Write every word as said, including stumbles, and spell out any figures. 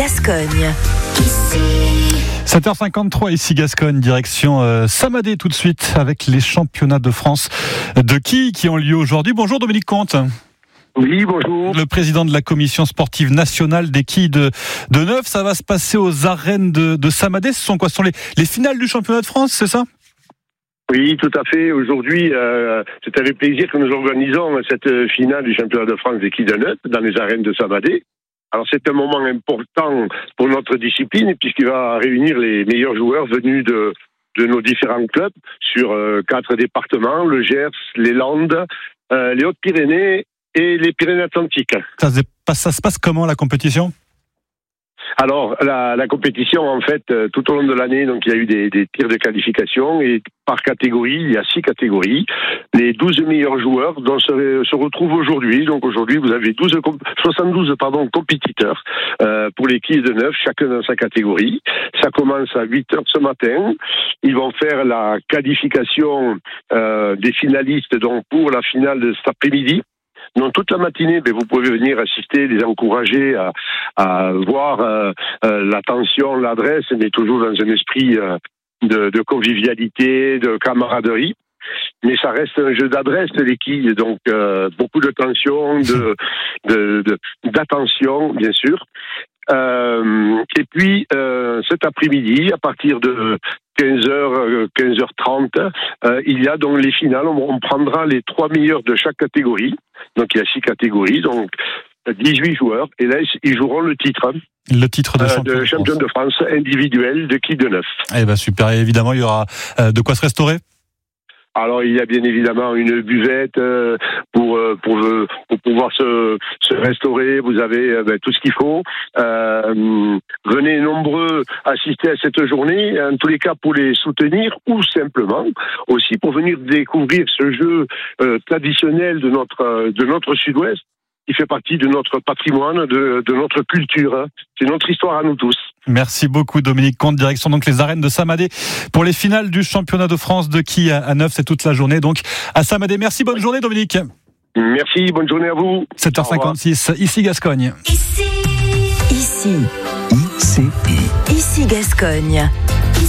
Gascogne. sept heures cinquante-trois ici Gascogne, direction euh, Samadé tout de suite avec les championnats de France de quilles qui ont lieu aujourd'hui. Bonjour Dominique Comte. Oui, bonjour. Le président de la commission sportive nationale des quilles de, de Neuf, ça va se passer aux arènes de, de Samadé. Ce sont quoi? Ce sont les, les finales du championnat de France, c'est ça? Oui, tout à fait. Aujourd'hui, euh, c'est avec plaisir que nous organisons cette finale du championnat de France des quilles de Neuf dans les arènes de Samadé. Alors c'est un moment important pour notre discipline puisqu'il va réunir les meilleurs joueurs venus de, de nos différents clubs sur euh, quatre départements, le Gers, les Landes, euh, les Hautes-Pyrénées et les Pyrénées-Atlantiques. Ça, ça se passe comment la compétition ? Alors, la, la compétition, en fait, euh, tout au long de l'année, donc il y a eu des, des tirs de qualification et par catégorie, il y a six catégories. Les douze meilleurs joueurs dont se, se retrouvent aujourd'hui. Donc aujourd'hui, vous avez douze, soixante-douze pardon, compétiteurs euh, pour les quilles de Neuf, chacun dans sa catégorie. Ça commence à huit heures ce matin. Ils vont faire la qualification euh, des finalistes donc pour la finale de cet après-midi. Donc toute la matinée, ben, vous pouvez venir assister, les encourager à, à voir euh, euh, l'attention, l'adresse, mais toujours dans un esprit euh, de, de convivialité, de camaraderie. Mais ça reste un jeu d'adresse, les quilles, donc euh, beaucoup de tension, de, de, de, d'attention, bien sûr. Euh, et puis euh, cet après-midi, à partir de quinze heures, quinze heures trente, euh, il y a donc les finales. On, on prendra les trois meilleurs de chaque catégorie. Donc il y a six catégories, donc dix-huit joueurs. Et là, ils joueront le titre. Le titre de champion, euh, de, champion de France individuel de quilles de Neuf. Eh ben super. Et évidemment, il y aura euh, de quoi se restaurer. Alors il y a bien évidemment une buvette euh, pour, euh, pour euh, pour pouvoir se, se restaurer. Vous avez euh, ben, tout ce qu'il faut. Euh, venez nombreux assister à cette journée. En tous les cas pour les soutenir ou simplement aussi pour venir découvrir ce jeu euh, traditionnel de notre de notre Sud-Ouest qui fait partie de notre patrimoine, de, de notre culture. Hein. C'est notre histoire à nous tous. Merci beaucoup Dominique Comte, direction donc les arènes de Samadé pour les finales du championnat de France de quilles à Neuf, c'est toute la journée donc à Samadé. Merci, bonne journée Dominique. Merci, bonne journée à vous. sept heures cinquante-six, ici Gascogne. Ici. Ici. Ici. Ici Gascogne.